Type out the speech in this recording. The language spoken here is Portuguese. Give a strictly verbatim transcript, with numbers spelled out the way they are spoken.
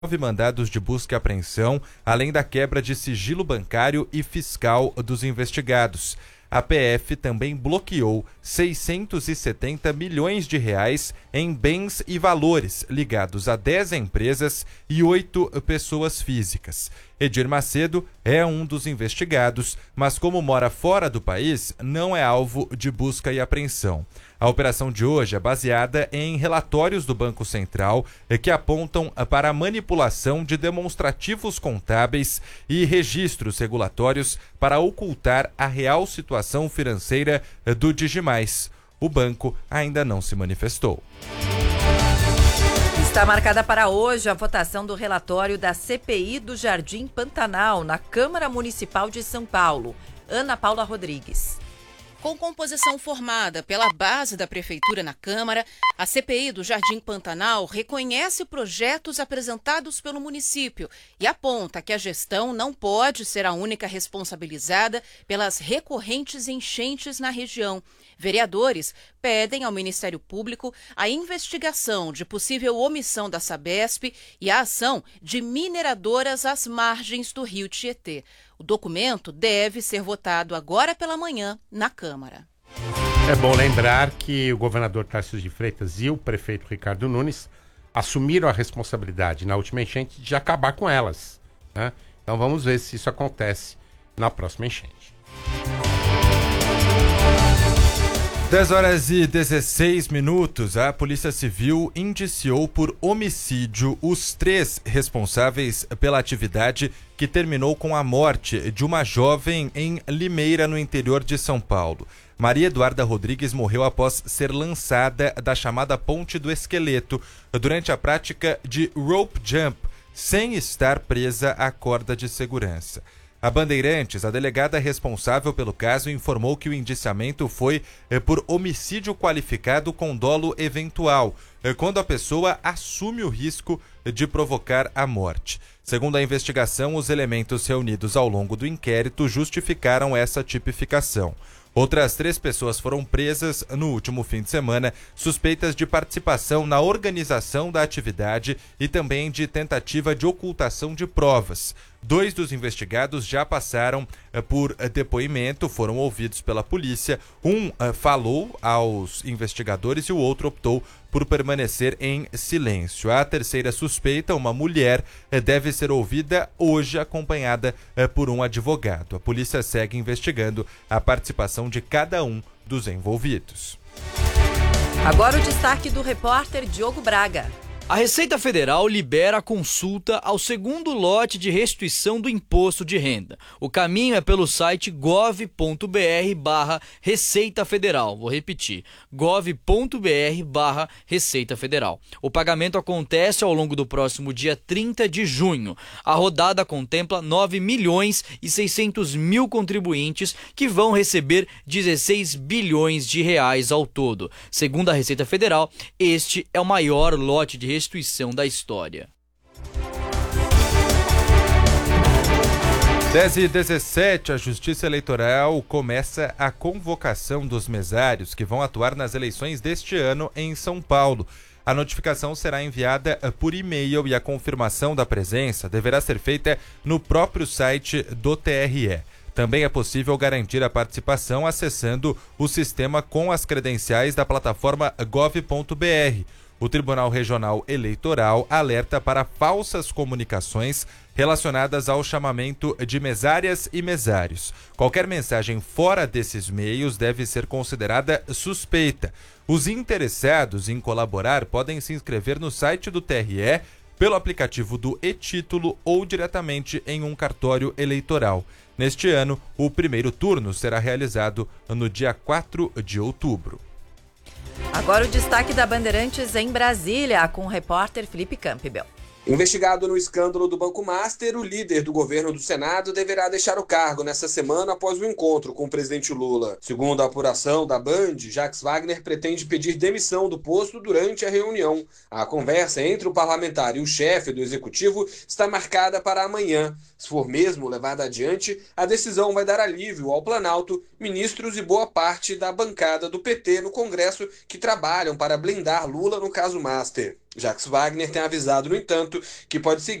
nove mandados de busca e apreensão, além da quebra de sigilo bancário e fiscal dos investigados. A P F também bloqueou seiscentos e setenta milhões de reais em bens e valores ligados a dez empresas e oito pessoas físicas. Edir Macedo é um dos investigados, mas como mora fora do país, não é alvo de busca e apreensão. A operação de hoje é baseada em relatórios do Banco Central que apontam para a manipulação de demonstrativos contábeis e registros regulatórios para ocultar a real situação financeira do Digimais. O banco ainda não se manifestou. Está marcada para hoje a votação do relatório da C P I do Jardim Pantanal na Câmara Municipal de São Paulo. Ana Paula Rodrigues. Com composição formada pela base da Prefeitura na Câmara, a C P I do Jardim Pantanal reconhece projetos apresentados pelo município e aponta que a gestão não pode ser a única responsabilizada pelas recorrentes enchentes na região. Vereadores pedem ao Ministério Público a investigação de possível omissão da Sabesp e a ação de mineradoras às margens do rio Tietê. O documento deve ser votado agora pela manhã na Câmara. É bom lembrar que o governador Tarcísio de Freitas e o prefeito Ricardo Nunes assumiram a responsabilidade na última enchente de acabar com elas, né? Então vamos ver se isso acontece na próxima enchente. dez horas e dezesseis minutos, a Polícia Civil indiciou por homicídio os três responsáveis pela atividade que terminou com a morte de uma jovem em Limeira, no interior de São Paulo. Maria Eduarda Rodrigues morreu após ser lançada da chamada Ponte do Esqueleto durante a prática de rope jump, sem estar presa à corda de segurança. A Bandeirantes, a delegada responsável pelo caso, informou que o indiciamento foi eh, por homicídio qualificado com dolo eventual, eh, quando a pessoa assume o risco de provocar a morte. Segundo a investigação, os elementos reunidos ao longo do inquérito justificaram essa tipificação. Outras três pessoas foram presas no último fim de semana, suspeitas de participação na organização da atividade e também de tentativa de ocultação de provas. Dois dos investigados já passaram uh, por uh, depoimento, foram ouvidos pela polícia. Um uh, falou aos investigadores e o outro optou por permanecer em silêncio. A terceira suspeita, uma mulher, uh, deve ser ouvida hoje, acompanhada uh, por um advogado. A polícia segue investigando a participação de cada um dos envolvidos. Agora o destaque do repórter Diogo Braga. A Receita Federal libera a consulta ao segundo lote de restituição do imposto de renda. O caminho é pelo site gov ponto br barra Receita Federal. Vou repetir, gov ponto br barra Receita Federal. O pagamento acontece ao longo do próximo dia trinta de junho. A rodada contempla nove milhões e seiscentos mil contribuintes que vão receber dezesseis bilhões de reais ao todo. Segundo a Receita Federal, este é o maior lote de restituição da história. dez e dezessete, a Justiça Eleitoral começa a convocação dos mesários que vão atuar nas eleições deste ano em São Paulo. A notificação será enviada por e-mail e a confirmação da presença deverá ser feita no próprio site do T R E. Também é possível garantir a participação acessando o sistema com as credenciais da plataforma gov ponto br. O Tribunal Regional Eleitoral alerta para falsas comunicações relacionadas ao chamamento de mesárias e mesários. Qualquer mensagem fora desses meios deve ser considerada suspeita. Os interessados em colaborar podem se inscrever no site do T R E, pelo aplicativo do e-Título ou diretamente em um cartório eleitoral. Neste ano, o primeiro turno será realizado no dia quatro de outubro. Agora o destaque da Bandeirantes em Brasília, com o repórter Felipe Campbell. Investigado no escândalo do Banco Master, o líder do governo do Senado deverá deixar o cargo nesta semana após o encontro com o presidente Lula. Segundo a apuração da Band, Jacques Wagner pretende pedir demissão do posto durante a reunião. A conversa entre o parlamentar e o chefe do executivo está marcada para amanhã. Se for mesmo levada adiante, a decisão vai dar alívio ao Planalto, ministros e boa parte da bancada do P T no Congresso que trabalham para blindar Lula no caso Master. Jacques Wagner tem avisado, no entanto, que pode seguir